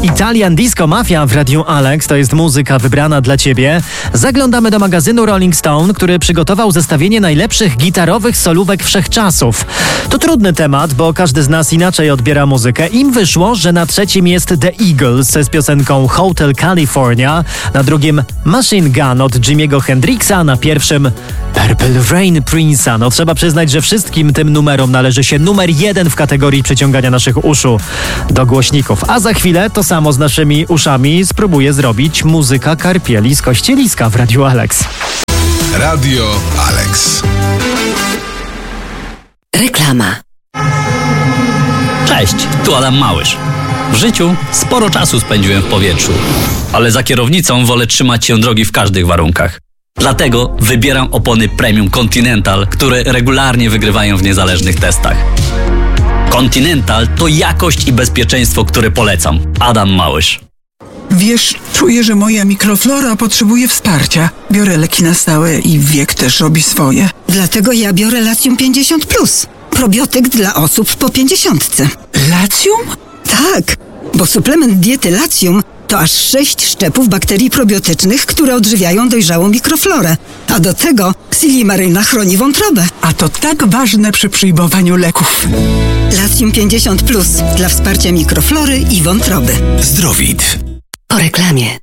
Italian Disco Mafia w Radiu Alex to jest muzyka wybrana dla Ciebie. Zaglądamy do magazynu Rolling Stone, który przygotował zestawienie najlepszych gitarowych solówek wszechczasów. To trudny temat, bo każdy z nas inaczej odbiera muzykę. Im wyszło, że na trzecim jest The Eagles z piosenką Hotel California, na drugim Machine Gun od Jimiego Hendrixa, a na pierwszym Purple Rain Prince'a. No trzeba przyznać, że wszystkim tym numerom należy się numer 1 w kategorii przyciągania naszych uszu do głośników. A za chwilę to samo z naszymi uszami spróbuje zrobić muzyka Karpieli z Kościeliska w Radiu Alex. Radio Alex. Reklama. Cześć, tu Adam Małysz. W życiu sporo czasu spędziłem w powietrzu, ale za kierownicą wolę trzymać się drogi w każdych warunkach. Dlatego wybieram opony Premium Continental, które regularnie wygrywają w niezależnych testach. Continental to jakość i bezpieczeństwo, które polecam. Adam Małysz. Wiesz, czuję, że moja mikroflora potrzebuje wsparcia. Biorę leki na stałe i wiek też robi swoje. Dlatego ja biorę Latium 50+. Probiotyk dla osób po 50. Latium? Tak, bo suplement diety Latium to aż 6 szczepów bakterii probiotycznych, które odżywiają dojrzałą mikroflorę. A do tego Silimaryna chroni wątrobę. A to tak ważne przy przyjmowaniu leków. Latium 50+ dla wsparcia mikroflory i wątroby. Zdrowit. Po reklamie.